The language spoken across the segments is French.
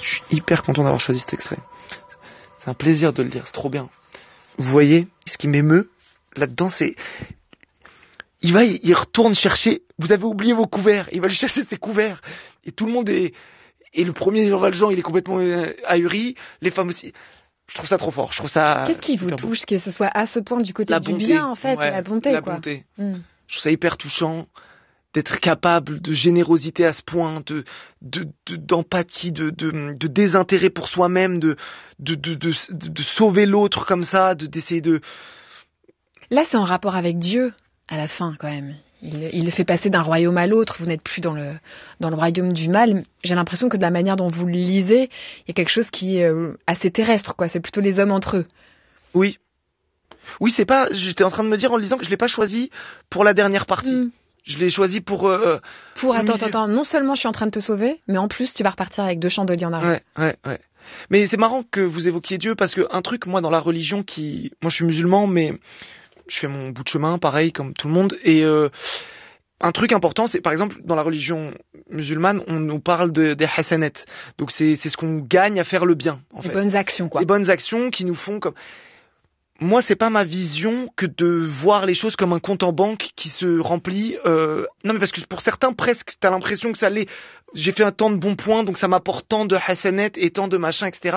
Je suis hyper content d'avoir choisi cet extrait. C'est un plaisir de le lire, c'est trop bien. Vous voyez, ce qui m'émeut là-dedans, c'est... Il retourne chercher... Vous avez oublié vos couverts. Il va lui chercher ses couverts. Et tout le monde est... Et le premier Jean Valjean, il est complètement ahuri. Les femmes aussi. Je trouve ça trop fort. Je trouve ça... Qu'est-ce qui vous touche, que ce soit à ce point du côté la du bonté, bien, en fait, ouais, la bonté, la quoi. Bonté. Je trouve ça hyper touchant d'être capable de générosité à ce point, d'empathie, de désintérêt pour soi-même, de sauver l'autre comme ça, d'essayer de... Là, c'est en rapport avec Dieu, à la fin, quand même. Il le fait passer d'un royaume à l'autre. Vous n'êtes plus dans le royaume du mal. J'ai l'impression que de la manière dont vous le lisez, il y a quelque chose qui est assez terrestre, quoi. C'est plutôt les hommes entre eux. Oui. Oui, c'est pas... J'étais en train de me dire en le lisant que je l'ai pas choisi pour la dernière partie. Je l'ai choisi pour... Attends. Non seulement je suis en train de te sauver, mais en plus, tu vas repartir avec 2 chandeliers en argent. Ouais. Mais c'est marrant que vous évoquiez Dieu, parce que un truc, moi, dans la religion Moi, je suis musulman, mais je fais mon bout de chemin, pareil, comme tout le monde. Et un truc important, c'est, par exemple, dans la religion musulmane, on nous parle des hasanat. Donc, c'est ce qu'on gagne à faire le bien, en fait. Les bonnes actions, quoi. Les bonnes actions qui nous font comme... Moi, c'est pas ma vision que de voir les choses comme un compte en banque qui se remplit. Non, mais parce que pour certains, presque, t'as l'impression que ça l'est. J'ai fait un tant de bons points, donc ça m'apporte tant de hasanet et tant de machin, etc.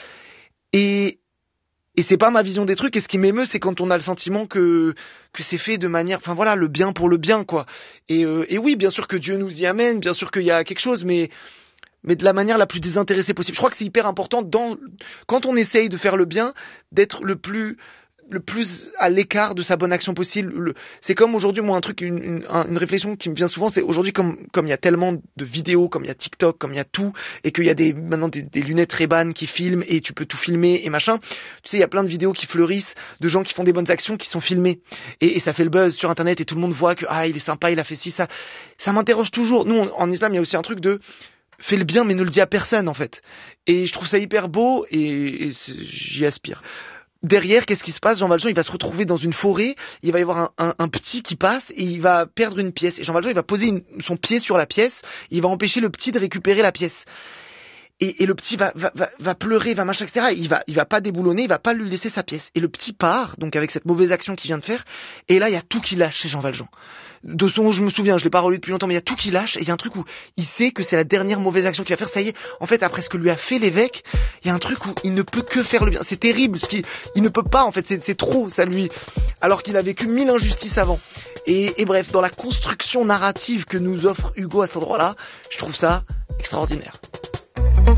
Et c'est pas ma vision des trucs. Et ce qui m'émeut, c'est quand on a le sentiment que c'est fait de manière... Enfin voilà, le bien pour le bien, quoi. Et oui, bien sûr que Dieu nous y amène, bien sûr qu'il y a quelque chose, mais de la manière la plus désintéressée possible. Je crois que c'est hyper important quand on essaye de faire le bien, d'être le plus à l'écart de sa bonne action possible. C'est comme aujourd'hui, moi, un truc, une réflexion qui me vient souvent, c'est aujourd'hui, comme il y a tellement de vidéos, comme il y a TikTok, comme il y a tout, et qu'il y a maintenant des lunettes Ray-Ban qui filment, et tu peux tout filmer, et machin. Tu sais, il y a plein de vidéos qui fleurissent, de gens qui font des bonnes actions, qui sont filmées. Et ça fait le buzz sur Internet, et tout le monde voit que, il est sympa, il a fait ci, ça. Ça m'interroge toujours. Nous, en islam, il y a aussi un truc de... Fais le bien, mais ne le dis à personne, en fait. Et je trouve ça hyper beau, et j'y aspire. Derrière, qu'est-ce qui se passe? Jean Valjean, il va se retrouver dans une forêt, il va y avoir un petit qui passe, et il va perdre une pièce. Et Jean Valjean, il va poser son pied sur la pièce, il va empêcher le petit de récupérer la pièce. Et le petit va pleurer, va machin, etc. Il va pas déboulonner, il va pas lui laisser sa pièce. Et le petit part, donc avec cette mauvaise action qu'il vient de faire, et là, il y a tout qui lâche chez Jean Valjean. De son, je me souviens, je l'ai pas relu depuis longtemps, mais il y a tout qui lâche, et il y a un truc où il sait que c'est la dernière mauvaise action qu'il va faire, ça y est. En fait, après ce que lui a fait l'évêque, il y a un truc où il ne peut que faire le bien. C'est terrible, il ne peut pas, en fait, c'est trop, ça lui, alors qu'il a vécu 1000 injustices avant. Et bref, dans la construction narrative que nous offre Hugo à cet endroit-là, je trouve ça extraordinaire.